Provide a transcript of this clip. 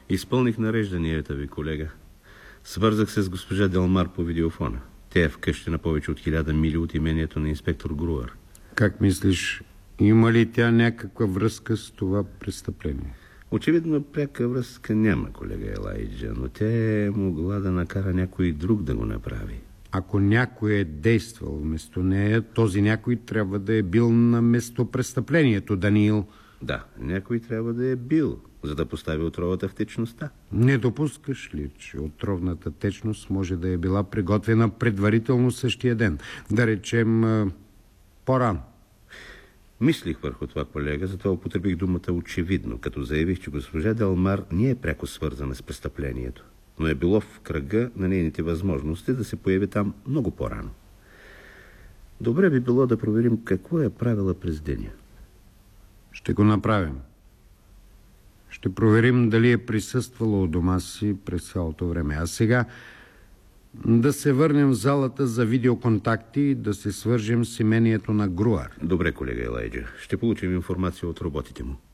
Изпълних нарежданията ви, колега. Свързах се с госпожа Делмар по видеофона. Тя е вкъщи на повече от 1000 мили от имението на инспектор Груър. Как мислиш, има ли тя някаква връзка с това престъпление? Очевидно пряка връзка няма, колега Елайджа, но тя е могла да накара някой друг да го направи. Ако някой е действал вместо нея, този някой трябва да е бил на местопрестъплението, Даниил. Да, някой трябва да е бил, за да постави отровата в течността. Не допускаш ли, че отровната течност може да е била приготвена предварително същия ден? Да речем, по-рано. Мислих върху това, колега, затова употребих думата очевидно, като заявих, че госпожа Делмар не е пряко свързана с престъплението, но е било в кръга на нейните възможности да се появи там много по-рано. Добре би било да проверим какво е правила през деня. Ще го направим. Ще проверим дали е присъствала у дома си през цялото време. А сега да се върнем в залата за видеоконтакти и да се свържем с имението на Груър. Добре, колега Елайджа. Ще получим информация от роботите му.